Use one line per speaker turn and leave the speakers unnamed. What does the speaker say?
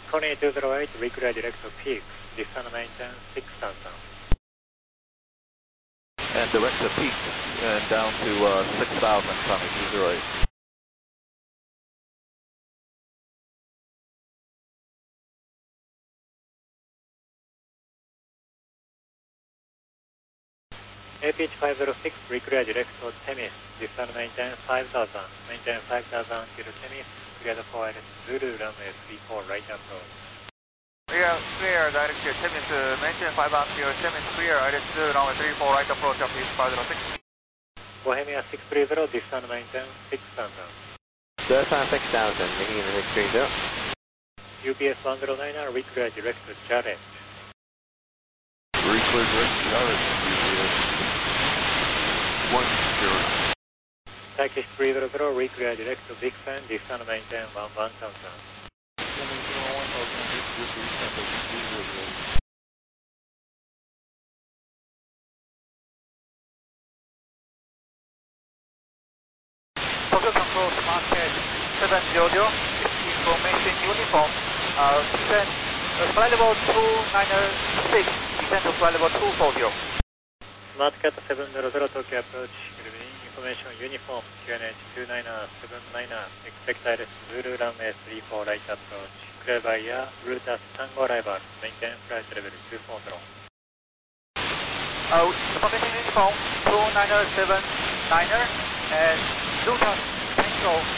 2208, reclear direct to peak, descend maintain 6000.
And direct to peak and down to 6,000, Tommy 208.
APH 506, reclear direct to Temis, descend maintain 5000, maintain 5000 till Temis, clear for Zulu runway 34, right approach.
Clear, direct to Temis, maintain 5000 till Temis, clear, Zulu runway 34, right approach of APH 506.
Bohemia 630, descend maintain 6000.
Descend 6000, making it 630.
UPS 109, reclear direct to Challenge.
Reclear direct to Challenge, UPS 109.
Turkish 300, reclear direct to Big Fan, descend maintain 1000.
Tokyo Control Smart Head 700, information uniform, descend flight level 296, descend to flight level 240.
Smart Cat 700, Tokyo approach, information uniform, QNH 2979, expect ILS Zulu runway 34, right approach, clear by air, route as Tango arrival, maintain flight level 240.
Information uniform 2979 and route as Tango